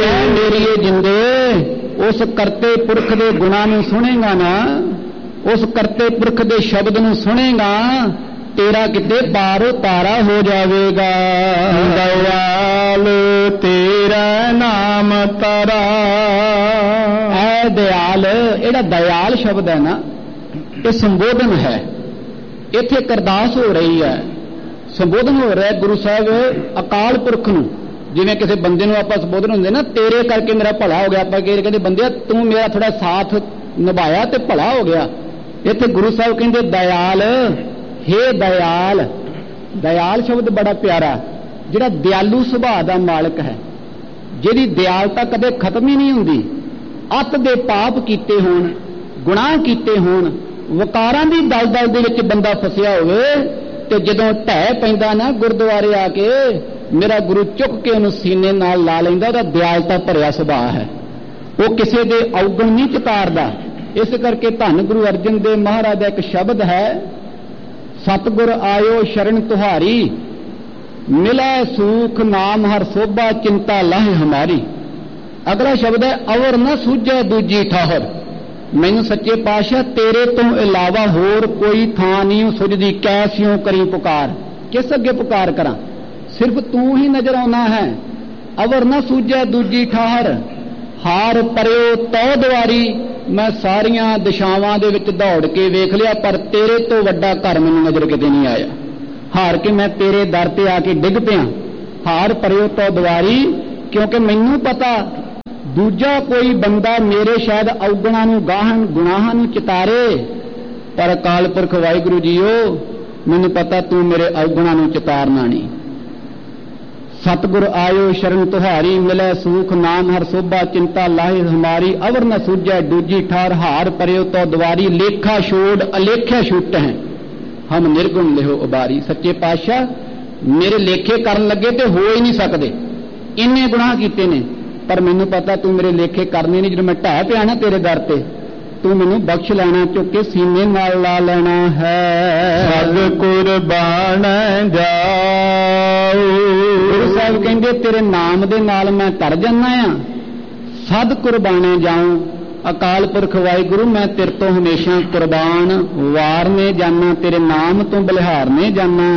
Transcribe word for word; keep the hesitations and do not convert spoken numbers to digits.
ਮੇਰੀ ਜਿੰਦੇ ਉਸ ਕਰਤੇ ਪੁਰਖ ਦੇ ਗੁਣਾਂ ਨੂੰ ਸੁਣੇਗਾ ਨਾ, ਉਸ ਕਰਤੇ ਪੁਰਖ ਦੇ ਸ਼ਬਦ ਨੂੰ ਸੁਣੇਗਾ, ਤੇਰਾ ਕਿਤੇ ਪਾਰ ਉਤਾਰਾ ਹੋ ਜਾਵੇਗਾ। ਦਇਆਲ ਤੇਰਾ ਨਾਮ ਤਰਾ। ਐ ਦਿਆਲ, ਇਹਦਾ ਦਇਆਲ ਸ਼ਬਦ ਹੈ ਨਾ, ਇਹ ਸੰਬੋਧਨ ਹੈ। ਇੱਥੇ ਅਰਦਾਸ ਹੋ ਰਹੀ ਹੈ, ਸੰਬੋਧਨ ਹੋ ਰਿਹਾ ਗੁਰੂ ਸਾਹਿਬ ਅਕਾਲ ਪੁਰਖ ਨੂੰ। ਜਿਵੇਂ ਕਿਸੇ ਬੰਦੇ ਨੂੰ ਆਪਾਂ ਸੰਬੋਧਨ ਹੁੰਦੇ ਨਾ, ਤੇਰੇ ਕਰਕੇ ਮੇਰਾ ਭਲਾ ਹੋ ਗਿਆ। ਆਪਾਂ ਕਹਿੰਦੇ ਬੰਦਿਆ ਤੂੰ ਮੇਰਾ ਥੋੜਾ ਸਾਥ ਨਿਭਾਇਆ ਤੇ ਭਲਾ ਹੋ ਗਿਆ। ਇੱਥੇ ਗੁਰੂ ਸਾਹਿਬ ਕਹਿੰਦੇ ਦਇਆਲ, ਹੇ ਦਇਆਲ। ਦਇਆਲ ਸ਼ਬਦ ਬੜਾ ਪਿਆਰਾ, ਜਿਹੜਾ ਦਿਆਲੂ ਸੁਭਾਅ ਦਾ ਮਾਲਕ ਹੈ, ਜਿਹਦੀ ਦਿਆਲਤਾ ਕਦੇ ਖਤਮ ਹੀ ਨਹੀਂ ਹੁੰਦੀ। ਅੱਤ ਦੇ ਪਾਪ ਕੀਤੇ ਹੋਣ, ਗੁਨਾਹ ਕੀਤੇ ਹੋਣ, ਵਕਾਰਾਂ ਦੀ ਦਲਦਲ ਦੇ ਵਿੱਚ ਬੰਦਾ ਫਸਿਆ ਹੋਵੇ ਤੇ ਜਦੋਂ ਢਹਿ ਪੈਂਦਾ ਨਾ ਗੁਰਦੁਆਰੇ ਆ ਕੇ, ਮੇਰਾ ਗੁਰੂ ਚੁੱਕ ਕੇ ਉਹਨੂੰ ਸੀਨੇ ਨਾਲ ਲਾ ਲੈਂਦਾ। ਉਹਦਾ ਦਿਆਲਤਾ ਭਰਿਆ ਸੁਭਾਅ ਹੈ, ਉਹ ਕਿਸੇ ਦੇ ਔਗਣ ਨਹੀਂ ਚਿਤਾਰਦਾ। ਇਸ ਕਰਕੇ ਧੰਨ ਗੁਰੂ ਅਰਜਨ ਦੇਵ ਮਹਾਰਾਜ ਦਾ ਇੱਕ ਸ਼ਬਦ ਹੈ, ਸਤਿਗੁਰ ਆਇਓ ਸ਼ਰਨ ਤੁਹਾਰੀ, ਮਿਲੈ ਸੂਖ ਨਾਮ ਹਰ ਸੋਭਾ ਚਿੰਤਾ ਲਾਹੇ ਹਮਾਰੀ। ਅਗਲਾ ਸ਼ਬਦ ਹੈ, ਅਵਰ ਨਾ ਸੂਝੈ ਦੂਜੀ ਠਾਹਰ। ਮੈਨੂੰ ਸੱਚੇ ਪਾਤਸ਼ਾਹ ਤੇਰੇ ਤੋਂ ਇਲਾਵਾ ਹੋਰ ਕੋਈ ਥਾਂ ਨਹੀਂ ਸੁਝਦੀ, ਕੈਸਿਓ ਕਰੀ ਪੁਕਾਰ। ਕਿਸ ਅੱਗੇ ਪੁਕਾਰ ਕਰਾਂ, ਸਿਰਫ ਤੂੰ ਹੀ ਨਜ਼ਰ ਆਉਣਾ ਹੈ। ਅਵਰ ਨਾ ਸੂਝੈ ਦੂਜੀ ਠਾਹਰ, ਹਾਰ ਪਰਿਓ ਤੋ ਦੁਆਰੀ। ਮੈਂ ਸਾਰੀਆਂ ਦਿਸ਼ਾਵਾਂ ਦੇ ਵਿੱਚ ਦੌੜ ਕੇ ਵੇਖ ਲਿਆ, ਪਰ ਤੇਰੇ ਤੋਂ ਵੱਡਾ ਘਰ ਮੈਨੂੰ ਨਜ਼ਰ ਕਿਤੇ ਨਹੀਂ ਆਇਆ। ਹਾਰ ਕੇ ਮੈਂ ਤੇਰੇ ਦਰ ਤੇ ਆ ਕੇ ਡਿੱਗ ਪਿਆ। ਹਾਰ ਪਰਿਓ ਤੋ ਦੁਆਰੀ, ਕਿਉਂਕਿ ਮੈਨੂੰ ਪਤਾ ਦੂਜਾ ਕੋਈ ਬੰਦਾ ਮੇਰੇ ਸ਼ਾਇਦ ਔਗਣਾਂ ਨੂੰ, ਗਾਹਨ ਗੁਨਾਹਾਂ ਨੂੰ ਚਿਤਾਰੇ, ਪਰ ਅਕਾਲ ਪੁਰਖ ਵਾਹਿਗੁਰੂ ਜੀਓ ਮੈਨੂੰ ਪਤਾ ਤੂੰ ਮੇਰੇ ਔਗਣਾਂ ਨੂੰ ਚਿਤਾਰਨਾ ਨਹੀਂ। ਸਤਿਗੁਰ ਆਇਓ ਸ਼ਰਨ ਤੁਹਾਰੀ, ਮਿਲੈ ਸੂਖ ਨਾਮ ਹਰ ਸੋਭਾ ਚਿੰਤਾ ਲਾਹੇ ਹਮਾਰੀ। ਅਵਰ ਨ ਸੂਝੈ ਦੂਜੀ ਠਾਰ, ਹਾਰ ਪਰਿਓ ਤੋ ਦੁਆਰੀ। ਲੇਖਾ ਛੋੜ ਅਲੇਖਿਆ ਛੁੱਟ ਹੈ, ਹਮ ਨਿਰਗੁਣ ਲਿਹੋ ਉਬਾਰੀ। ਸੱਚੇ ਪਾਤਸ਼ਾਹ ਮੇਰੇ ਲੇਖੇ ਕਰਨ ਲੱਗੇ ਤੇ ਹੋ ਹੀ ਨਹੀਂ ਸਕਦੇ, ਇੰਨੇ ਗੁਨਾਹ ਕੀਤੇ ਨੇ, ਪਰ ਮੈਨੂੰ ਪਤਾ ਤੂੰ ਮੇਰੇ ਲੇਖੇ ਕਰਨੇ ਨਹੀਂ। ਜਦੋਂ ਮੈਂ ਢਹਿ ਪਿਆ ਨਾ ਤੇਰੇ ਦਰ ਤੇ, ਤੂੰ ਮੈਨੂੰ ਬਖਸ਼ ਲੈਣਾ, ਚੁੱਕ ਕੇ ਸੀਨੇ ਨਾਲ ਲਾ ਲੈਣਾ ਹੈ। ਸਦ ਕੁਰਬਾਨ ਜਾਉ। ਗੁਰੂ ਸਾਹਿਬ ਕਹਿੰਦੇ ਤੇਰੇ ਨਾਮ ਦੇ ਨਾਲ ਮੈਂ ਤਰ ਜਾਂਦਾ ਆ, ਸਦ ਕੁਰਬਾਨੇ ਜਾਉ। ਅਕਾਲ ਪੁਰਖ ਵਾਹਿਗੁਰੂ ਮੈਂ ਤੇਰੇ ਤੋਂ ਹਮੇਸ਼ਾ ਕੁਰਬਾਨ ਵਾਰਨੇ ਜਾਨਾ, ਤੇਰੇ ਨਾਮ ਤੋਂ ਬਲਿਹਾਰਨੇ ਜਾਨਾ।